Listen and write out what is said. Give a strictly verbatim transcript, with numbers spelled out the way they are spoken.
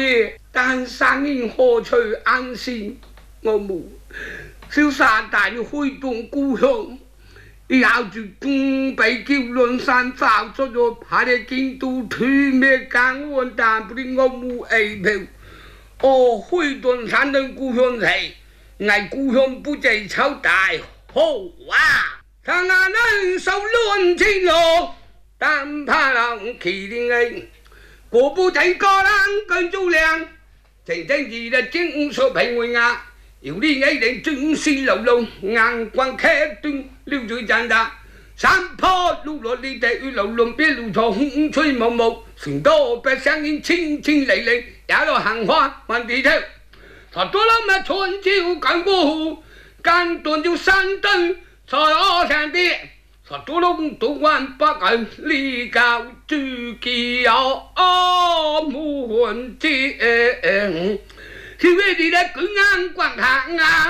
会，但生人何处安心？我母小三带你回东故乡，以後就準備叫論山造出咗派你京都推咩江灣但不令我母哀票。哦，回東山的故鄉係，我故鄉不在朝大好啊！他那人手亂天咯，但怕人麒麟哎，果不睇個人更足量，正正義的正所平會啊！有呢一定正是流浪，眼光開端溜水賺大，山坡路落你地與流浪邊路途風吹茫茫，成多百聲音清清冽冽，也落行花萬地條。他多了麼春秋干過後，干斷就山燈才我上邊，他多了東灣北岸離高主基要阿母魂節。因為你的公安關行啊！